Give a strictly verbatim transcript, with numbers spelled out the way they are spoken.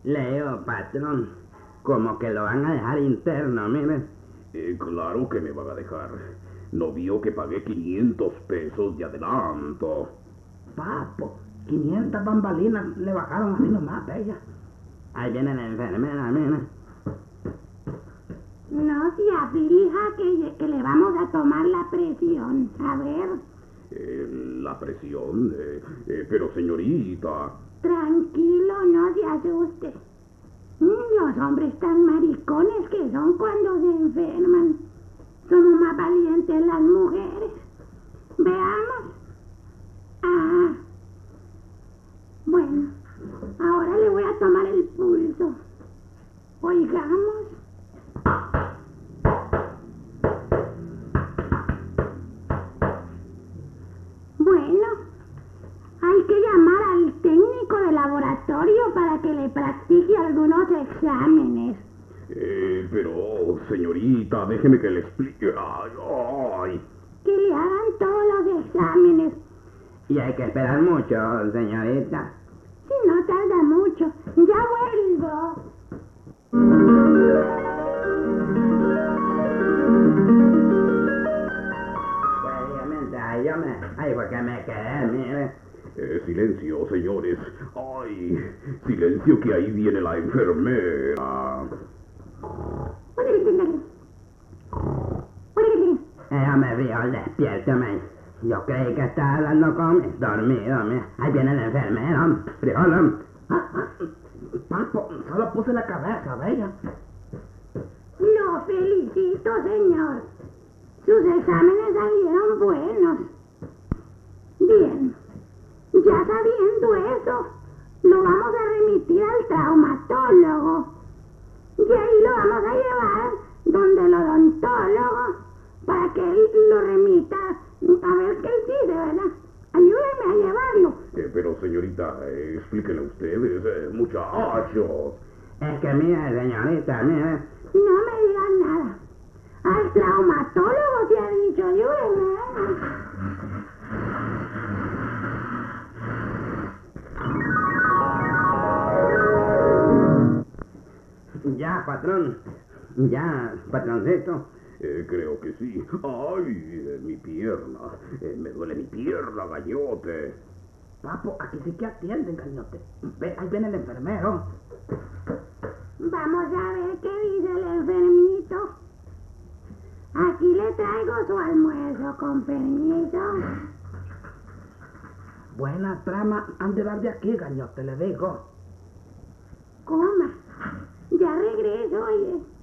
Le digo, patrón, como que lo van a dejar interno, mire. Eh, claro que me van a dejar. ¿No vio que pagué quinientos pesos de adelanto? Papo, quinientas bambalinas le bajaron así nomás, bella. Ahí viene la enfermera, mire. No se aflija que, que le vamos a tomar la presión. A ver. Eh, la presión, eh, eh, pero señorita... Tranquilo, no se asuste. Los hombres tan maricones que son cuando se enferman. Somos más valientes las mujeres. Veamos. Ah. Bueno, ahora le voy a tomar el pulso. Oigamos. Bueno, hay que llamar al técnico de laboratorio para que le practique algunos exámenes. Eh, pero, señorita, déjeme que le explique. Ay, ay. Que le hagan todos los exámenes. Y hay que esperar mucho, señorita. Si no tarda mucho, ya vuelvo. Obviamente, ahí yo me... Ahí fue que me quedé, mire. Eh, silencio, señores. Ay, silencio que ahí viene la enfermera. Ella me vio, despiérteme. Yo creí que estaba hablando conmigo, dormido, mira. Ahí viene el enfermero, frijolón. Ah, ah, Papo, solo puse la cabeza, bella. Lo felicito, señor. Sus exámenes salieron buenos. Bien, ya sabiendo eso, lo vamos a remitir al traumatólogo. Y ahí lo vamos a llevar donde el odontólogo para que él lo remita a ver qué dice, ¿verdad? Ayúdenme a llevarlo. Eh, pero, señorita, eh, explíquenle ustedes, eh, muchachos. Es que mire, señorita, mire. No me digan nada. Al traumatólogo te ha dicho, ayúdenme. Ya, patrón. Ya, patroncito. Eh, creo que sí. Ay, eh, mi pierna. Eh, me duele mi pierna, gañote. Papo, aquí sí que atienden, gañote. Ve, ahí viene el enfermero. Vamos a ver qué dice el enfermito. Aquí le traigo su almuerzo, con permiso. Buena trama han de dar de aquí, gañote, le digo. Coma. Ya regreso, oye.